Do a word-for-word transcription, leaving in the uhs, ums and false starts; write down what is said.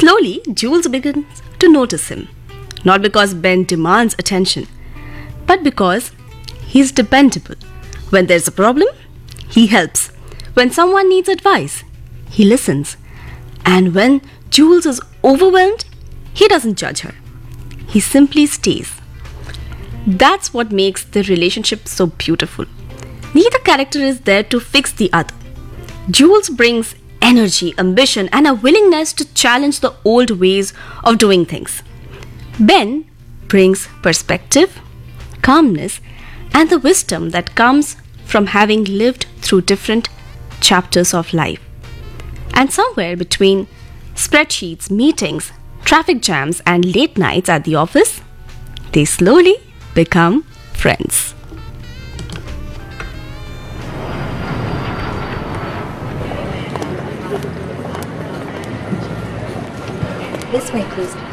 Slowly, Jules begins to notice him. Not because Ben demands attention, but because he's dependable. When there's a problem, he helps. When someone needs advice, he listens. And when Jules is overwhelmed, he doesn't judge her. He simply stays. That's what makes the relationship so beautiful. Neither character is there to fix the other. Jules brings energy, ambition, and a willingness to challenge the old ways of doing things. Ben brings perspective, calmness, and the wisdom that comes from having lived through different chapters of life. And somewhere between spreadsheets, meetings, traffic jams, and late nights at the office, they slowly become friends. This way, please.